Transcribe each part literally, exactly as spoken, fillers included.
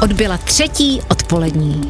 Odbyla třetí odpolední.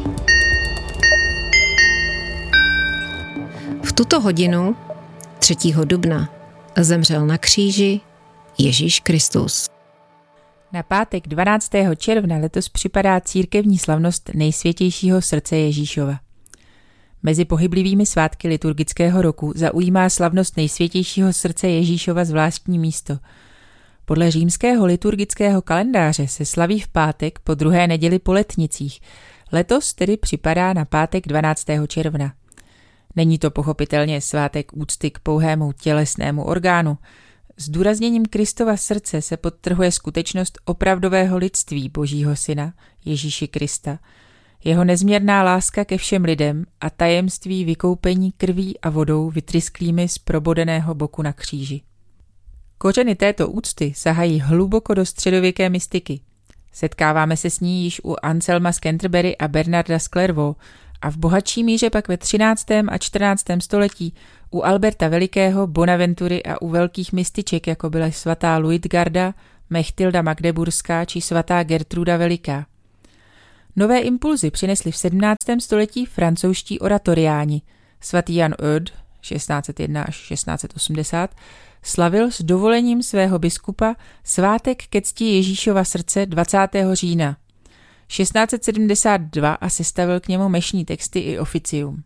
V tuto hodinu, třetího dubna, zemřel na kříži Ježíš Kristus. Na pátek dvanáctého června letos připadá církevní slavnost Nejsvětějšího srdce Ježíšova. Mezi pohyblivými svátky liturgického roku zaujímá slavnost Nejsvětějšího srdce Ježíšova zvláštní místo. Podle římského liturgického kalendáře se slaví v pátek po druhé neděli po letnicích, letos tedy připadá na pátek dvanáctého června. Není to pochopitelně svátek úcty k pouhému tělesnému orgánu. Zdůrazněním Kristova srdce se podtrhuje skutečnost opravdového lidství Božího Syna, Ježíši Krista, jeho nezměrná láska ke všem lidem a tajemství vykoupení krví a vodou vytrysklými z probodeného boku na kříži. Kořeny této úcty sahají hluboko do středověké mystiky. Setkáváme se s ní již u Anselma z Canterbury a Bernarda z Clairvaux a v bohatší míře pak ve třináctém a čtrnáctém století u Alberta Velikého, Bonaventury a u velkých mističek, jako byla svatá Luitgarda, Mechtilda Magdeburská či svatá Gertruda Veliká. Nové impulzy přinesli v sedmnáctém století francouzští oratoriáni. Svatý Jan Eudes šestnáct set jedna až šestnáct set osmdesát slavil s dovolením svého biskupa svátek ke cti Ježíšova srdce dvacátého října šestnáct set sedmdesát dva a sestavil k němu mešní texty i oficium.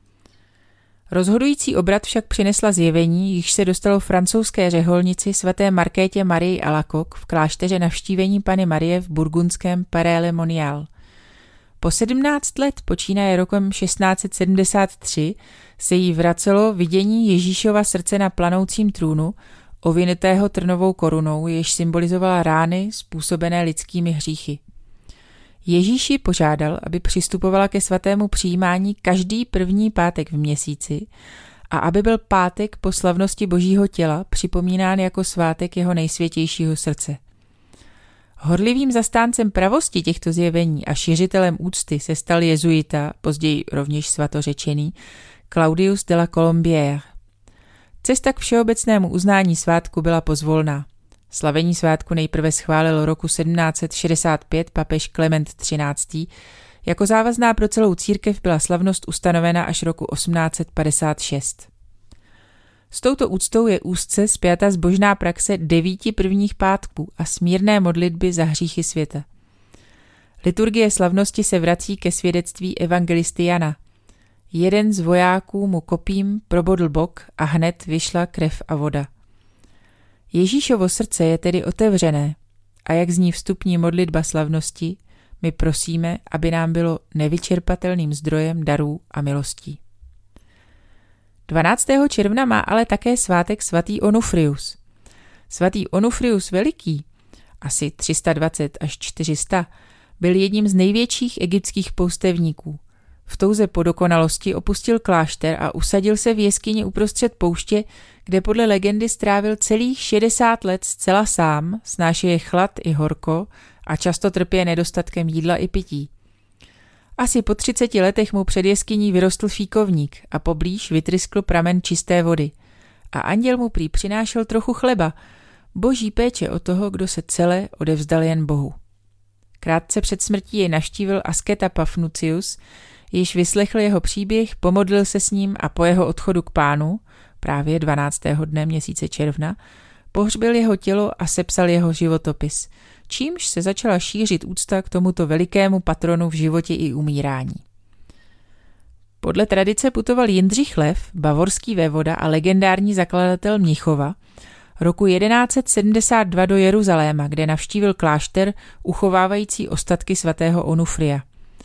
Rozhodující obrat však přinesla zjevení, již se dostalo francouzské řeholnici svaté Markétě Marii Alacoque v klášteře Navštívení Panny Marie v burgundském Paray-le-Monial. Po sedmnáct let, počínaje rokem šestnáct set sedmdesát tři, se jí vracelo vidění Ježíšova srdce na planoucím trůnu, ovinutého trnovou korunou, jež symbolizovala rány způsobené lidskými hříchy. Ježíši požádal, aby přistupovala ke svatému přijímání každý první pátek v měsíci a aby byl pátek po slavnosti Božího těla připomínán jako svátek jeho nejsvětějšího srdce. Horlivým zastáncem pravosti těchto zjevení a šiřitelem úcty se stal jezuita, později rovněž svatořečený, Claudius de la Colombière. Cesta k všeobecnému uznání svátku byla pozvolná. Slavení svátku nejprve schválil roku sedmnáct set šedesát pět papež Klement třináctý. Jako závazná pro celou církev byla slavnost ustanovena až roku osmnáct set padesát šest. S touto úctou je úzce spjata zbožná praxe devíti prvních pátků a smírné modlitby za hříchy světa. Liturgie slavnosti se vrací ke svědectví evangelisty Jana. Jeden z vojáků mu kopím probodl bok a hned vyšla krev a voda. Ježíšovo srdce je tedy otevřené a jak zní vstupní modlitba slavnosti, my prosíme, aby nám bylo nevyčerpatelným zdrojem darů a milostí. dvanáctého června má ale také svátek svatý Onufrius. Svatý Onufrius Veliký, asi tři sta dvacet až čtyři sta, byl jedním z největších egyptských poustevníků. V touze po dokonalosti opustil klášter a usadil se v jeskyni uprostřed pouště, kde podle legendy strávil celých šedesát let zcela sám, snášeje chlad i horko a často trpě nedostatkem jídla i pití. Asi po třiceti letech mu před jeskyní vyrostl fíkovník a poblíž vytryskl pramen čisté vody. A anděl mu prý přinášel trochu chleba, boží péče o toho, kdo se celé odevzdal jen Bohu. Krátce před smrtí jej navštívil asketa Paphnutius, již vyslechl jeho příběh, pomodlil se s ním a po jeho odchodu k Pánu, právě dvanáctého dne měsíce června, pohřbil jeho tělo a sepsal jeho životopis, čímž se začala šířit úcta k tomuto velikému patronu v životě i umírání. Podle tradice putoval Jindřich Lev, bavorský vévoda a legendární zakladatel Mnichova, roku jedenáct set sedmdesát dva do Jeruzaléma, kde navštívil klášter uchovávající ostatky svatého Onufria.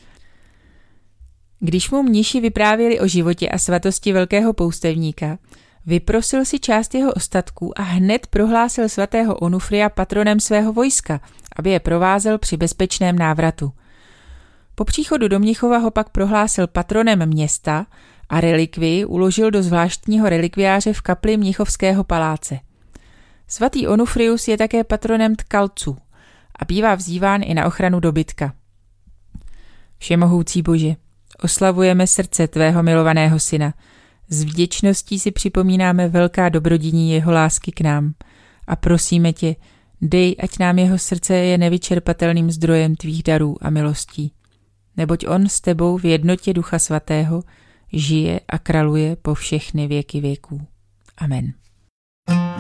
Když mu mniši vyprávěli o životě a svatosti velkého poustevníka, vyprosil si část jeho ostatků a hned prohlásil svatého Onufria patronem svého vojska, aby je provázel při bezpečném návratu. Po příchodu do Mnichova ho pak prohlásil patronem města a relikvii uložil do zvláštního relikviáře v kapli Mnichovského paláce. Svatý Onufrius je také patronem tkalců a bývá vzýván i na ochranu dobytka. Všemohoucí Bože, oslavujeme srdce tvého milovaného syna. S vděčností si připomínáme velká dobrodiní jeho lásky k nám a prosíme tě, Dej, ať nám jeho srdce je nevyčerpatelným zdrojem tvých darů a milostí, neboť on s tebou v jednotě Ducha Svatého žije a králuje po všechny věky věků. Amen.